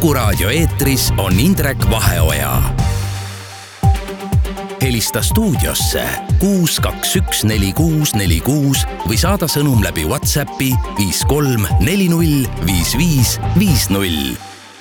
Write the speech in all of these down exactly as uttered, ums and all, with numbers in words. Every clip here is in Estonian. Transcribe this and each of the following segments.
Kuku Raadio eetris on Indrek Vaheoja. Helista stuudiosse kuus kaks üks neli kuus neli kuus või saada sõnum läbi WhatsAppi viis kolm neli null viis viis viis null.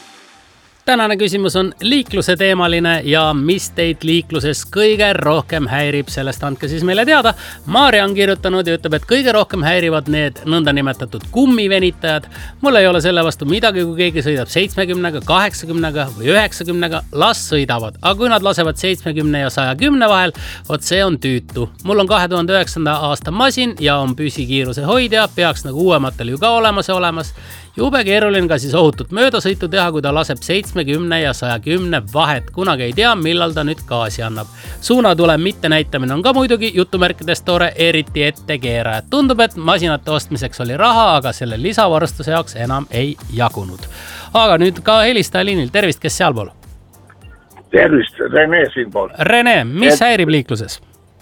Tänane küsimus on liikluse teemaline ja mis teid liikluses kõige rohkem häirib, sellest andke siis meile teada. Maarja on kirjutanud ja ütleb, et kõige rohkem häirivad need nõndanimetatud kummivenitajad. Mul ei ole selle vastu midagi, kui keegi sõidab seitsmekümnega, kaheksakümnega või üheksakümnega, las sõidavad. Aga kui nad lasevad seitsmekümne ja saja kümne vahel, vot see on tüütu. Mul on kahe tuhande üheksanda aasta masin ja on püsikiiruse hoidja, peaks nagu uuematel ju ka olemas ja olemas. Jube keeruline ka siis ohutut möödasõitu teha, kui ta laseb seitsmekümne ja saja kümne vahet. Kunagi ei tea, millal ta nüüd gaasi annab. Suunatule mitte näitamine on ka muidugi jutumärkides tore, eriti ettekeerajad. Tundub, et masinate ostmiseks oli raha, aga selle lisavarustuse jaoks enam ei jagunud. Aga nüüd ka helistaja liinil. Tervist, kes sealpool? Tervist, Rene siinpool. Rene, mis et... häirib liikluses?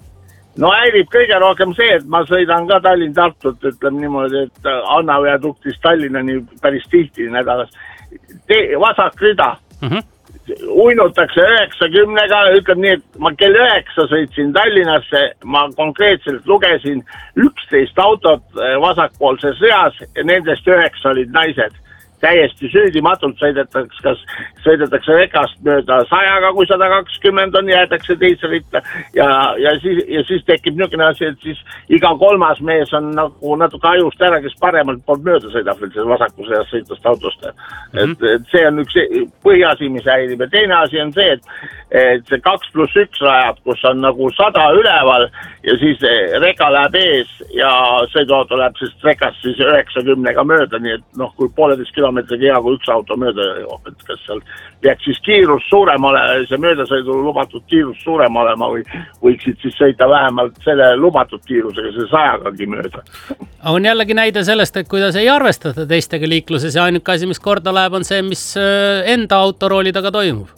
No häirib kõige rohkem see, et ma sõidan ka Tallinn-Tartut, ütleme niimoodi, et Anna viaduktist Tallinnani päris tihti nädalas. Te- vasak rida. Mm-hmm. Uinutakse üheksakümnega, ütleb nii, et ma kell üheksa sõitsin Tallinnasse, ma konkreetselt lugesin üksteist autot vasakpoolses reas ja nendest üheksa olid naised. Täiesti süüdimatult sõidetakse, kas sõidetakse rekast mööda sajaga, kui sada kakskümmend on, jäädakse teise ritta ja, ja, siis, ja siis tekib niisugune asi, et siis iga kolmas mees on nagu natuke ajust ära, kes paremalt poolt mööda sõidab veel vasaku seas sõitust autost. Mm-hmm. Et, et see on üks põhiasi, mis häirib. Ja teine asi on see, et, et see kaks pluss üks rajab, kus on nagu sada üleval ja siis reka läheb ees ja sõiduauto läheb siis rekast siis üheksakümnega mööda, nii et noh, kui pooleteist kilomeetrit hea, kui üks auto mööda joob, et kas seal peaks siis kiirus suurem olema, see möödasõidu lubatud kiirus suurem olema või võiksid siis sõita vähemalt selle lubatud kiirusega, see sajagagi mööda. On jällegi näide sellest, et kuidas ei arvestada teistega liikluses ja ainuke asi, mis korda läheb, on see, mis enda autorooli taga toimub.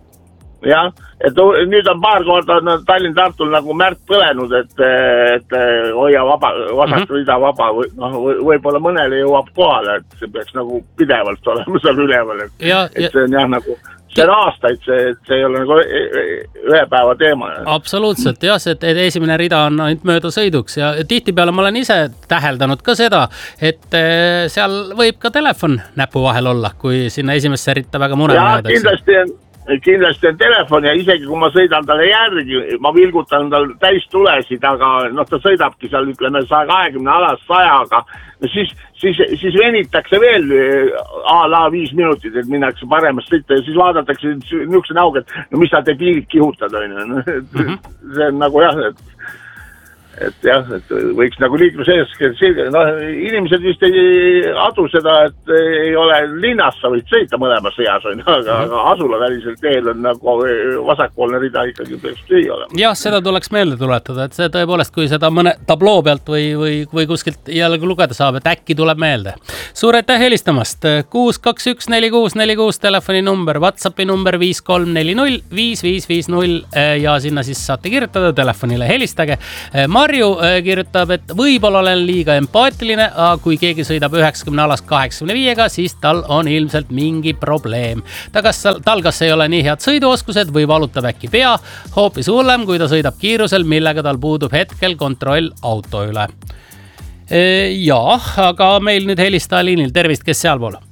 Jah, et nüüd on paar korda Tallinn-Tartul nagu märk põlenud, et, et hoia vaba, vasak rida vaba või noh, võib-olla mõnele jõuab kohale, et see peaks nagu pidevalt olema seal üleval, et, ja, et see on jah nagu see on aastaid, see, see ei ole nagu ühe päeva teema. Absoluutselt, jah, et esimene rida on ainult mööda sõiduks ja tihtipeale ma olen ise täheldanud ka seda, et seal võib ka telefon näpu vahel olla, kui sinna esimesse ritta väga mune ja, möödaks. Kindlasti on kindlasti on telefon ja isegi kui ma sõidan talle järgi, ma vilgutan tal täis tulesid, aga noh, ta sõidabki seal, ütleme, saja kahekümne alas sajaga, no siis, siis, siis venitakse veel a la viis minutit, et minnakse paremast sõita ja siis vaadatakse niisuguse näoga, et no mis sa debiilid kihutad, on ju. Mm-hmm. See on nagu jah, et et jah, et võiks nagu liikluse ees, no, inimesed vist ei adu seda, et ei ole linnas, sa võid sõita mõlemas reas, aga, aga asula välisel teel on nagu vasakpoolne rida ikkagi peaks tühi olema. Jah, seda tuleks meelde tuletada, et see tõepoolest, kui seda mõne tabloo pealt või, või, või kuskilt jälle lugeda saab, et äkki tuleb meelde. Suur aitäh helistamast, kuus kaks üks neli kuus neli kuus telefoni number, WhatsAppi number viis kolm neli null viis viis viis null ja sinna siis saate kirjutada telefonile, helistage. Marju kirjutab, et võib-olla olen liiga empaatiline, aga kui keegi sõidab üheksakümne alas kaheksakümne viiega, siis tal on ilmselt mingi probleem. Ta kas, tal kas ei ole nii head sõiduoskused või valutab äkki pea, hoopis hullem, kui ta sõidab kiirusel, millega tal puudub hetkel kontroll auto üle. Jah, aga meil nüüd helistaja liinil. Tervist, kes sealpool?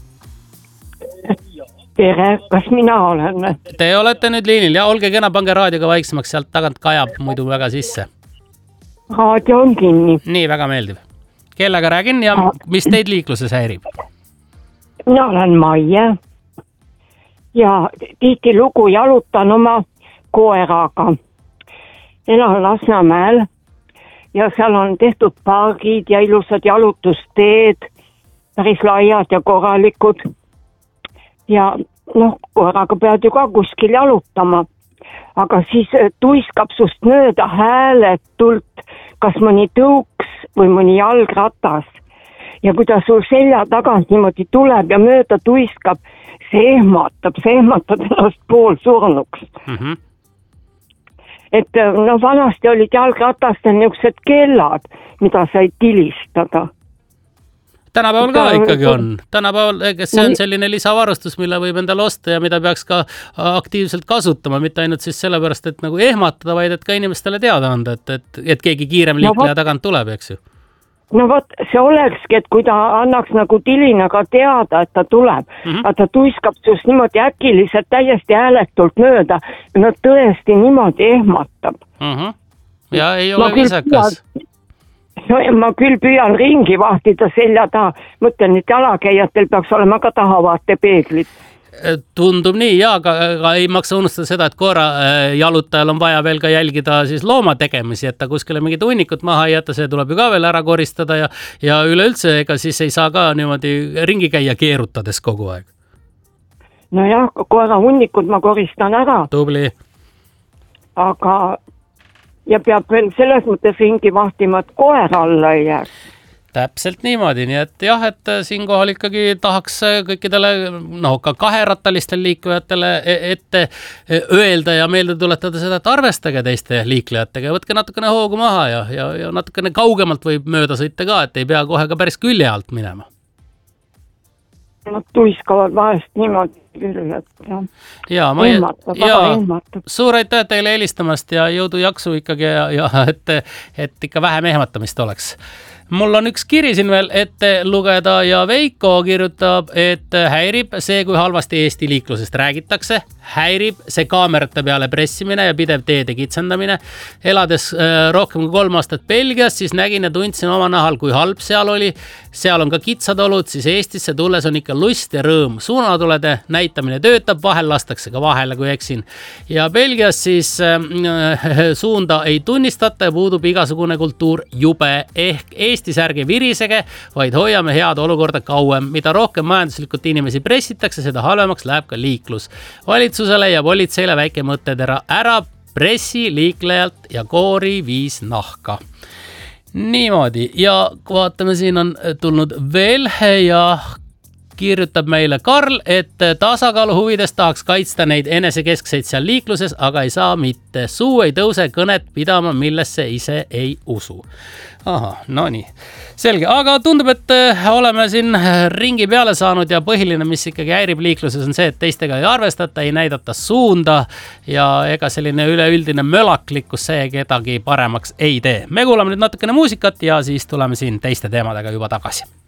Tere, kas mina olen? Te olete nüüd liinil ja olge kena, pange raadioga vaiksemaks, sealt tagant kajab muidu väga sisse. Raadio on kinni. Nii, väga meeldiv. Kellega räägin ja mis teid liikluses häirib? Mina olen Maie ja tihti lugu jalutan oma koeraga. Elan Lasnamäel ja seal on tehtud pargid ja ilusad jalutusteed, päris laiad ja korralikud. Ja noh, koeraga pead ju ka kuskil jalutama. Aga siis tuiskab sust mööda hääletult, kas mõni tõuks või mõni jalgratas. Ja kui ta sul selja tagant niimoodi tuleb ja mööda tuiskab, see ehmatab, see ehmatab ennast pool surnuks. Mm-hmm. Et no vanasti olid jalgratastel niisugused kellad, mida sai tilistada. tänapäeval ka ikkagi on. Tänapäeval see on selline lisavarustus, mille võib endale osta ja mida peaks ka aktiivselt kasutama, mitte ainult siis sellepärast, et nagu ehmatada, vaid et ka inimestele teada anda, et, et, et keegi kiirem liikleja no, tagant tuleb, eks ju. No vot, see olekski, et kui ta annaks nagu tilinaga teada, et ta tuleb, mm-hmm. aga ta tuiskab just niimoodi äkiliselt täiesti hääletult mööda ja no tõesti niimoodi ehmatab. Mm-hmm. Ja ei ole viisakas. No, ma küll püüan ringi vahtida selja taha. Mõtlen, et jalakäijatel peaks olema ka tahavaatepeeglid. Tundub nii, ja aga, aga ei maksa unustada seda, et koera jalutajal on vaja veel ka jälgida siis looma tegemisi, et ta kuskile mingit hunnikut maha ei jätta, see tuleb ju ka veel ära koristada ja, ja üleüldse ega siis ei saa ka niimoodi ringi käia keerutades kogu aeg. No jah, koera hunnikud ma koristan ära. Tubli. Aga ja peab veel selles mõttes ringi vahtima, et koer alla ei jää. Täpselt niimoodi, nii et jah, et siinkohal ikkagi tahaks kõikidele no, ka kaheratalistel liiklejatele ette öelda ja meelde tuletada seda, et arvestage teiste liiklejatega ja võtke natukene hoogu maha ja, ja, ja natukene kaugemalt võib mööda sõita ka, et ei pea kohe ka päris külje alt minema. Nad tuiskavad vahest niimoodi küll, et jah. Ja, ma ehmatab, ja, suur aitäh teile helistamast ja jõudu jaksu ikkagi ja, ja et, et ikka vähem ehmatamist oleks. Mul on üks kiri siin veel ette lugeda ja Veiko kirjutab, et häirib see, kui halvasti Eesti liiklusest räägitakse, häirib see kaamerate peale pressimine ja pidev teede kitsendamine. Elades äh, rohkem kui kolm aastat Belgias, siis nägin ja tundsin oma nahal, kui halb seal oli. Seal on ka kitsad olud, siis Eestisse tulles on ikka lust ja rõõm. Suunatulede näitamine töötab, vahel lastakse ka vahele, kui eksin. Ja Belgias siis äh, suunda ei tunnistata ja puudub igasugune kultuur jube ehk Eestis ärge virisege, vaid hoiame head olukorda kauem. Mida rohkem majanduslikult inimesi pressitakse, seda halvemaks läheb ka liiklus. Valitsusele ja politseile väike mõttetera. Ära pressi liiklejalt ja koori viis nahka. Niimoodi. Ja vaatame, siin on tulnud veel ja kirjutab meile Karl, et tasakaalu huvides tahaks kaitsta neid enesekeskseid seal liikluses, aga ei saa mitte. Suu ei tõuse kõnet pidama, millesse ise ei usu. Aha, no nii. Selge, aga tundub, et oleme siin ringi peale saanud ja põhiline, mis ikkagi häirib liikluses on see, et teistega ei arvestata, ei näidata suunda ja ega selline üleüldine mölaklikkus see kedagi paremaks ei tee. Me kuulame nüüd natukene muusikat ja siis tuleme siin teiste teemadega juba tagasi.